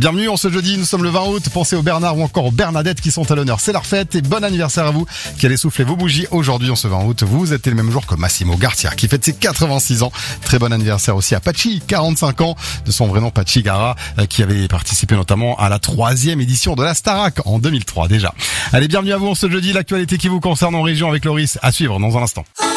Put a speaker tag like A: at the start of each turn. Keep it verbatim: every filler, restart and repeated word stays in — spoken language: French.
A: Bienvenue en ce jeudi, nous sommes le vingt août, pensez aux Bernard ou encore aux Bernadettes qui sont à l'honneur, c'est leur fête et bon anniversaire à vous qui allez souffler vos bougies aujourd'hui en ce vingt août. Vous êtes le même jour que Massimo Garcia qui fête ses quatre-vingt-six ans. Très bon anniversaire aussi à Pachi, quarante-cinq ans, de son vrai nom Pachi Gara, qui avait participé notamment à la troisième édition de la Starac en deux mille trois déjà. Allez, bienvenue à vous en ce jeudi, l'actualité qui vous concerne en région avec Loris à suivre dans un instant.